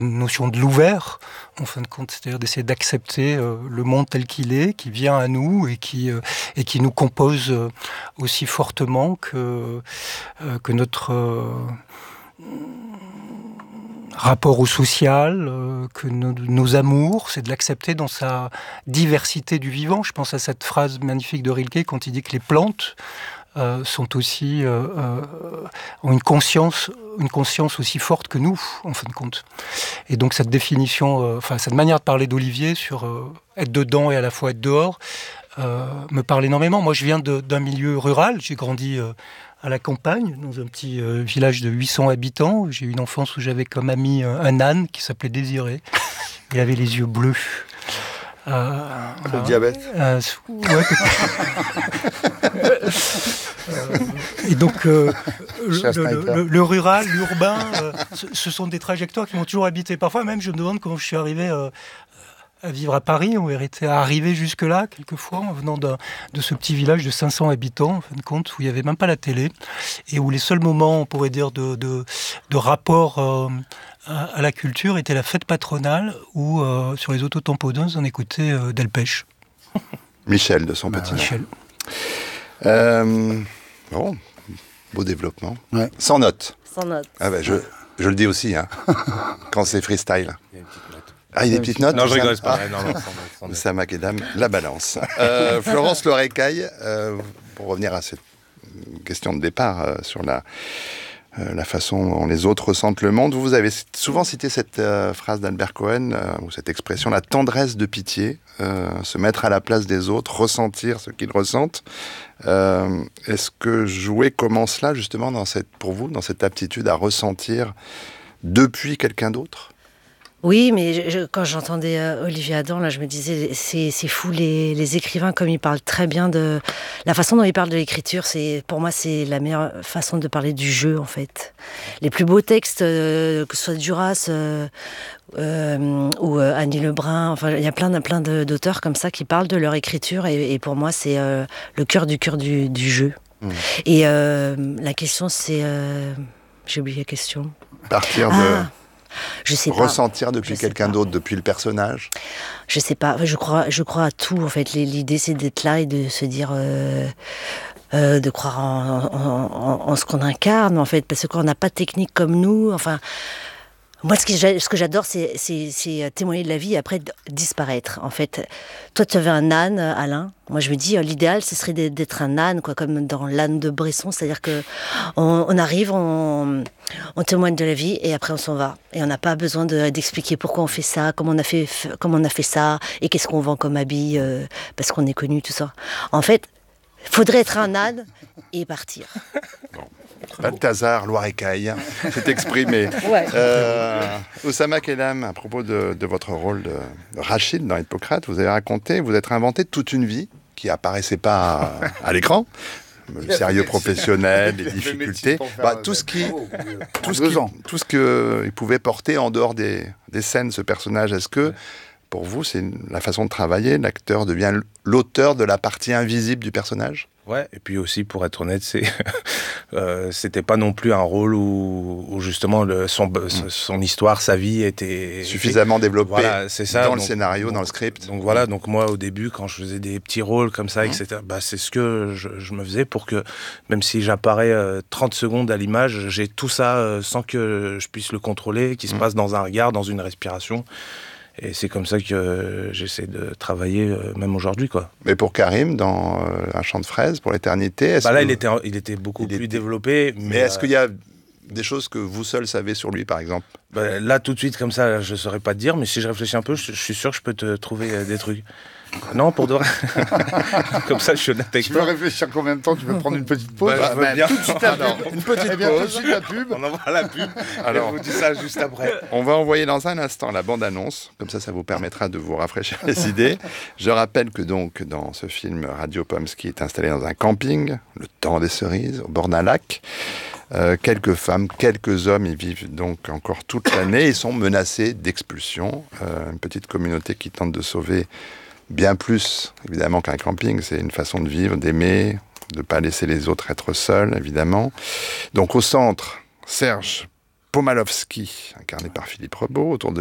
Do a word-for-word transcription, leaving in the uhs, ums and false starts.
une notion de l'ouvert, en fin de compte, c'est-à-dire d'essayer d'accepter euh, le monde tel qu'il est, qui vient à nous et qui, euh, et qui nous compose euh, aussi fortement que, euh, que notre euh, rapport au social, euh, que nos, nos amours, c'est de l'accepter dans sa diversité du vivant. Je pense à cette phrase magnifique de Rilke quand il dit que les plantes Euh, sont aussi euh, euh, ont une conscience, une conscience aussi forte que nous, en fin de compte. Et donc cette définition, euh, enfin cette manière de parler d'Olivier sur euh, être dedans et à la fois être dehors, euh, me parle énormément. Moi, je viens de, d'un milieu rural. J'ai grandi euh, à la campagne, dans un petit euh, village de huit cents habitants. J'ai eu une enfance où j'avais comme ami euh, un âne qui s'appelait Désiré. Il avait les yeux bleus. Euh, le euh, diabète. Euh, ouais, euh, et donc euh, le, le, le, le rural, l'urbain, euh, ce, ce sont des trajectoires qui m'ont toujours habité. Parfois même, je me demande comment je suis arrivé euh, à vivre à Paris. On était arrivé jusque-là, quelquefois, en venant de, de ce petit village de cinq cents habitants, en fin de compte, où il n'y avait même pas la télé, et où les seuls moments, on pourrait dire, de, de, de rapport euh, à, à la culture étaient la fête patronale, où, euh, sur les autotamponneuses, on écoutait euh, Delpech. Michel, de son bah, petit Michel. Euh, bon, beau développement. Ouais. Sans notes. Sans notes. Ah ben, je, je le dis aussi, hein, quand c'est freestyle. Il y a une petite note. Ah, il y a des petites notes. Non, je rigole pas. Ah. Non, non, sans notes, sans notes. Oussama Guedam, la balance. Euh, Florence Lorecaille, euh, pour revenir à cette question de départ euh, sur la, euh, la façon dont les autres ressentent le monde, vous avez souvent cité cette euh, phrase d'Albert Cohen, euh, ou cette expression, la tendresse de pitié, euh, se mettre à la place des autres, ressentir ce qu'ils ressentent. Euh, est-ce que jouer commence là, justement, dans cette, pour vous, dans cette aptitude à ressentir depuis quelqu'un d'autre ? Oui, mais je, je, quand j'entendais euh, Olivier Adam, là, je me disais, c'est, c'est fou, les, les écrivains, comme ils parlent très bien de... La façon dont ils parlent de l'écriture, c'est, pour moi, c'est la meilleure façon de parler du jeu, en fait. Les plus beaux textes, euh, que ce soit Duras euh, euh, ou euh, Annie Lebrun, enfin, il y a plein, plein de, d'auteurs comme ça qui parlent de leur écriture, et, et pour moi, c'est euh, le cœur du cœur du, du jeu. Mmh. Et euh, la question, c'est... Euh, j'ai oublié la question. Partir de... Ah. Je sais pas. Ressentir depuis quelqu'un pas. d'autre, depuis le personnage. Je sais pas. Je crois, je crois à tout. En fait, l'idée c'est d'être là et de se dire, euh, euh, de croire en, en, en, en ce qu'on incarne, en fait, parce qu'on n'a pas de technique comme nous. Enfin, moi, ce que, ce que j'adore, c'est, c'est, c'est témoigner de la vie et après disparaître. En fait, toi, tu avais un âne, Alain. Moi, je me dis, l'idéal, ce serait d'être un âne, quoi, comme dans l'âne de Bresson, c'est-à-dire que on, on arrive, on, on témoigne de la vie et après on s'en va. Et on n'a pas besoin de, d'expliquer pourquoi on fait ça, comment on a fait, comment on a fait ça, et qu'est-ce qu'on vend comme habit, euh, parce qu'on est connu, tout ça. En fait, il faudrait être un âne et partir. Bon. Balthazar Loirecaille s'est exprimé. Ouais. Euh, Oussama Guedam, à propos de, de votre rôle de Rachid dans Hippocrate, vous avez raconté, vous êtes inventé toute une vie qui apparaissait pas à, à l'écran. Le sérieux professionnel, les difficultés, bah, tout ce qui, tout ce qui, tout ce que il pouvait porter en dehors des, des scènes, ce personnage. Est-ce que, pour vous, c'est la façon de travailler, l'acteur devient l'auteur de la partie invisible du personnage ? Ouais, et puis aussi, pour être honnête, c'est, euh, c'était pas non plus un rôle où, où justement le, son, mmh. son histoire, sa vie était suffisamment était, développée voilà, c'est ça, dans donc, le scénario, donc, dans le script. Donc voilà, donc moi au début, quand je faisais des petits rôles comme ça, mmh. et cetera, bah, c'est ce que je, je me faisais pour que, même si j'apparais euh, trente secondes à l'image, j'ai tout ça euh, sans que je puisse le contrôler, qui se mmh. passe dans un regard, dans une respiration. Et c'est comme ça que euh, j'essaie de travailler, euh, même aujourd'hui, quoi. Mais pour Karim, dans euh, Un champ de fraises, pour l'éternité... Est-ce bah là, que... il, était, il était beaucoup il plus était... développé. Mais, mais est-ce euh... qu'il y a des choses que vous seul savez sur lui, par exemple ? bah, Là, tout de suite, comme ça, je ne saurais pas te dire, mais si je réfléchis un peu, je, je suis sûr que je peux te trouver euh, des trucs. Non, pour de vrai. Comme ça, je suis honnête avec toi. Tu toi. peux réfléchir combien de temps ? Tu peux prendre une petite pause ? bah, bah, bien. Tout de suite la pub. Une petite eh bien, pause. Tout de suite la pub. On envoie la pub. Alors, on vous dit ça juste après. On va envoyer dans un instant la bande-annonce. Comme ça, ça vous permettra de vous rafraîchir les idées. Je rappelle que donc, dans ce film, Radio Pomsky est installé dans un camping, le temps des cerises, au bord d'un lac. Euh, quelques femmes, quelques hommes y vivent donc encore toute l'année et sont menacés d'expulsion. Euh, une petite communauté qui tente de sauver bien plus, évidemment, qu'un camping. C'est une façon de vivre, d'aimer, de ne pas laisser les autres être seuls, évidemment. Donc au centre, Serge Pomalowski, incarné par Philippe Rebaud, autour de